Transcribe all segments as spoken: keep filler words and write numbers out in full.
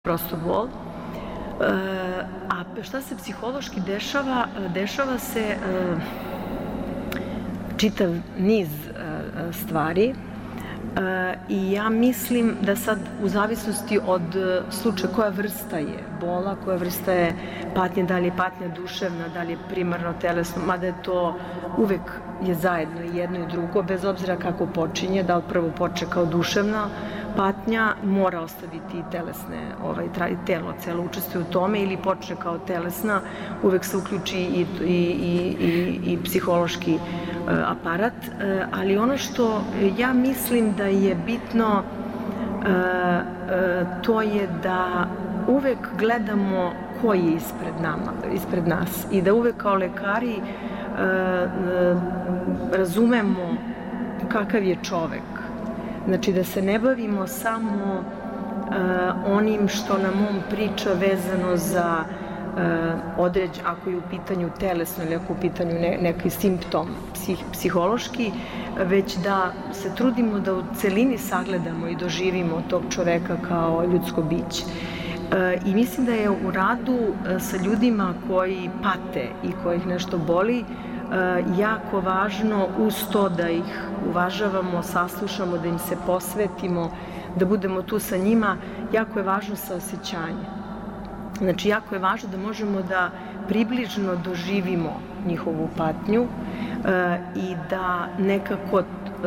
prosto bol. A šta se psihološki dešava? Dešava se čitav niz stvari i ja mislim da sad u zavisnosti od slučaja koja vrsta je bola, koja vrsta je patnje, da li je patnja duševna, da li je primarno telesno, mada je to uvek je zajedno i jedno i drugo, bez obzira kako počinje, da li prvo počne kao duševna patnja, mora ostaviti i telesne, ovaj, telo celo učestvuje u tome, ili počne kao telesna, uvek se uključi i, i, i, i psihološki aparat, ali ono što ja mislim da je bitno, to je da uvek gledamo ko je ispred nama, ispred nas i da uvek kao lekari razumemo kakav je čovek. Znači da se ne bavimo samo onim što nam on priča vezano za određ, ako je u pitanju telesno ili ako je u pitanju neki simptom psihološki, već da se trudimo da u celini sagledamo i doživimo tog čoveka kao ljudsko biće. I mislim da je u radu sa ljudima koji pate i kojih nešto boli jako važno uz to da ih uvažavamo, saslušamo, da im se posvetimo, da budemo tu sa njima, jako je važno saosećanje. Znači, jako je važno da možemo da približno doživimo njihovu patnju i da nekako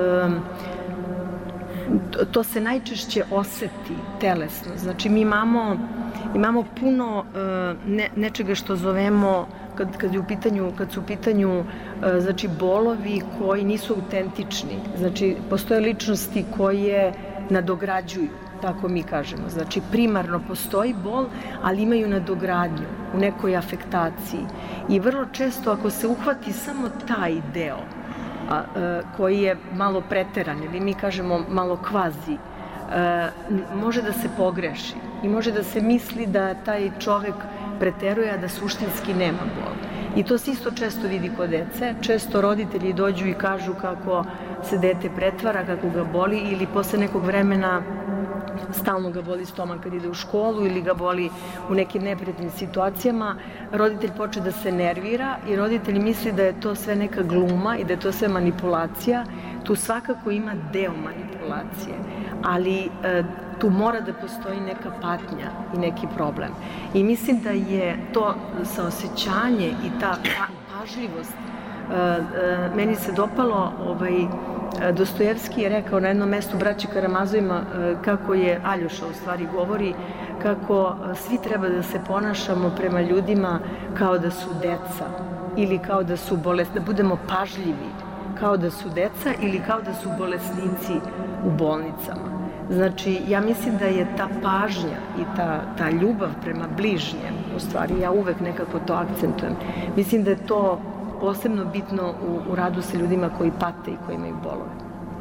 to se najčešće oseti telesno. Znači, mi imamo, imamo puno ne, nečega što zovemo Kad, kad, je u pitanju, kad su u pitanju znači, bolovi koji nisu autentični. Znači, postoje ličnosti koje nadograđuju, tako mi kažemo. Znači, primarno postoji bol, ali imaju nadogradnju u nekoj afektaciji. I vrlo često, ako se uhvati samo taj deo, a, a, koji je malo preteran, ili mi kažemo malo kvazi, a, može da se pogreši i može da se misli da taj čovek preteruje, a da suštinski nema bol. I to se isto često vidi kod dece. Često roditelji dođu i kažu kako se dete pretvara, kako ga boli, ili posle nekog vremena stalno ga boli stomak kad ide u školu ili ga boli u nekim neprijatnim situacijama. Roditelj počne da se nervira i roditelj misli da je to sve neka gluma i da je to sve manipulacija. Tu svakako ima deo manipulacije, ali e, tu mora da postoji neka patnja i neki problem. I mislim da je to saosećanje i ta pa, pažljivost. E, e, meni se dopalo, ovaj, Dostojevski je rekao na jednom mestu Braći Karamazovima, e, kako je Aljoša u stvari govori, kako svi treba da se ponašamo prema ljudima kao da su deca ili kao da su bolesni, da budemo pažljivi kao da su deca ili kao da su bolesnici u bolnicama. Znači, ja mislim da je ta pažnja i ta, ta ljubav prema bližnjem, u stvari, ja uvek nekako to akcentujem. Mislim da je to posebno bitno u, u radu sa ljudima koji pate i koji imaju bolove.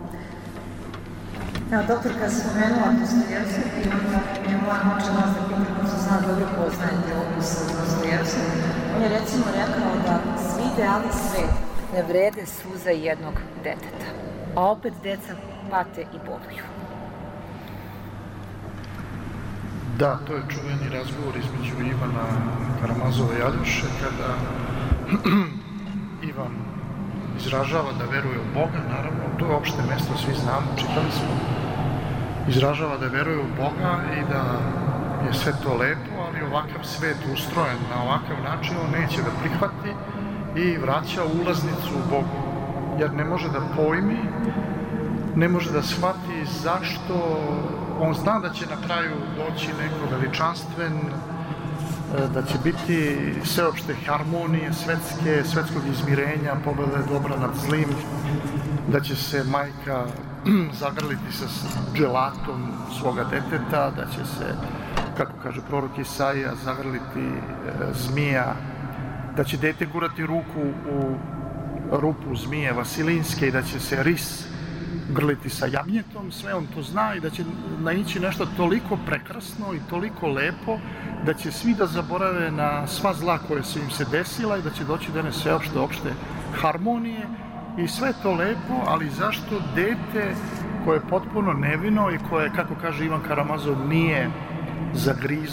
Evo, doktorka je spomenula Dostojevskog i onda je moja moća nas da pitam, ko se zna dobro poznajete opis Dostojevskog. On je recimo rekao da svi ideali sveta ne vrede suza jednog deteta, a opet deca pate i boluju. Da, to je čuveni razgovor između Ivana Karamazova i Aljoše, kada Ivan izražava da veruje u Boga, naravno, to je opšte mesto, svi znamo, čitali smo, izražava da veruje u Boga i da je sve to lepo, ali ovakav svet ustrojen na ovakav način, on neće da prihvati i vraća ulaznicu u Bogu, jer ne može da pojmi, ne može da shvati zašto. On zna da će na kraju doći neko veličanstven, da će biti sveopšte harmonije, svetske, svetskog izmirenja, pobede dobra nad zlim, da će se majka zagrliti sa dželatom svoga deteta, da će se, kako kaže prorok Isaija, zagrliti zmija, da će dete gurati ruku u rupu zmije Vasilinske i da će se ris grliti sa jagnjetom, sve on to zna i da će naići nešto toliko prekrasno i toliko lepo da će svi da zaborave na sva zla koje su im se desila i da će doći do jedne sveopšte opšte harmonije i sve to lepo, ali zašto dete koje je potpuno nevino i koje, kako kaže Ivan Karamazov, nije zagrizu